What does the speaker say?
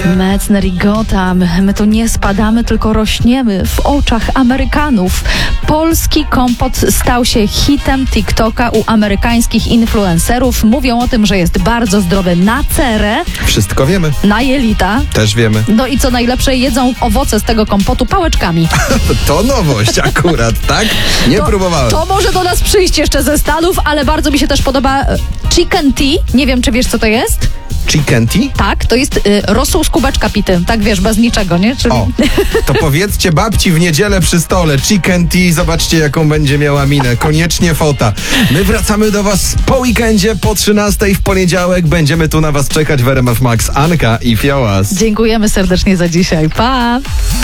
Metzner i Gotham. My tu nie spadamy, tylko rośniemy w oczach Amerykanów. Polski kompot stał się hitem TikToka u amerykańskich influencerów. Mówią o tym, że jest bardzo zdrowy na cerę, Wszystko wiemy. na jelita. Też wiemy. No i co najlepsze, jedzą owoce z tego kompotu pałeczkami. To nowość akurat, tak? Nie próbowałem. To może do nas przyjść jeszcze ze Stanów, ale bardzo mi się też podoba chicken tea. Nie wiem, czy wiesz, co to jest? Chicken tea? Tak, to jest rosół z kubeczka pity. Tak wiesz, bez niczego, nie? Czyli... O, to powiedzcie babci w niedzielę przy stole. Chicken tea, zobaczcie jaką będzie miała minę. Koniecznie fota. My wracamy do was po weekendzie, po 13 w poniedziałek. Będziemy tu na was czekać w RMF Max. Anka i Fiołas. Dziękujemy serdecznie za dzisiaj. Pa!